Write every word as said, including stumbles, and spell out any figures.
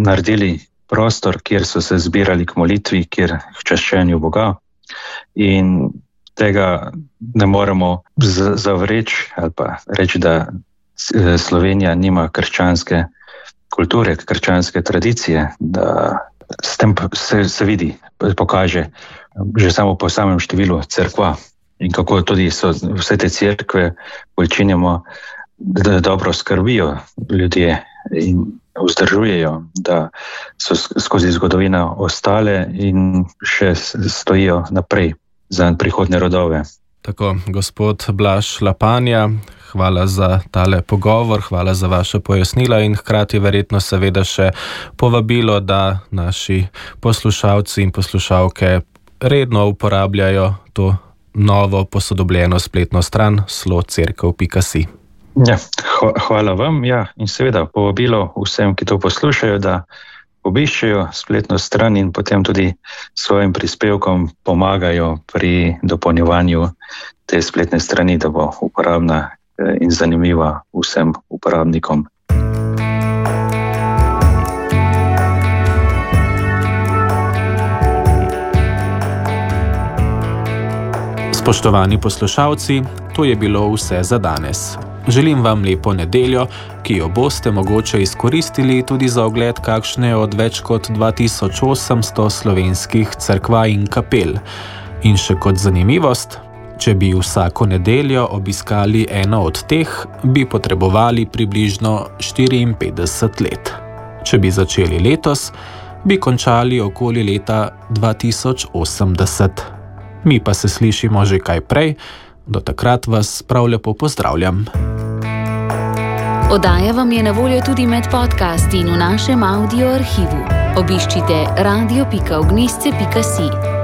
naredili prostor, kjer so se zbirali k molitvi, kjer k čaščenju Boga, in tega ne moremo zavreči ali pa reči, da Slovenija nima krščanske kulture, krščanske tradicije, da s tem se, se vidi, pokaže že samo po samem številu cerkva in kako tudi so vse te cerkve počinjamo, da dobro skrbijo ljudje in vzdržujejo, da so skozi zgodovino ostale in še stojijo naprej za prihodne rodove. Tako, gospod Blaž Lapanja, hvala za tale pogovor, hvala za vaše pojasnila in hkrati verjetno seveda še povabilo, da naši poslušalci in poslušalke redno uporabljajo to novo posodobljeno spletno stran slocerkev pika si. Ja, hvala vam, ja, in seveda povabilo vsem, ki to poslušajo, da obiščejo spletno stran in potem tudi svojim prispevkom pomagajo pri dopolnjevanju te spletne strani, da bo uporabna in zanimiva vsem uporabnikom. Spoštovani poslušalci, to je bilo vse za danes. Želim vam lepo nedeljo, ki jo boste mogoče izkoristili tudi za ogled kakšne od več kot dva tisoč osemsto slovenskih cerkva in kapel. In še kot zanimivost, če bi vsako nedeljo obiskali eno od teh, bi potrebovali približno štiriinpetdeset let. Če bi začeli letos, bi končali okoli leta dva tisoč osemdeset. Mi pa se slišimo že kaj prej, do takrat vas prav lepo pozdravljam. Oddaja vam je na voljo tudi med podcasti in v našem audio arhivu. Obiščite radio pika ognjesce pika si.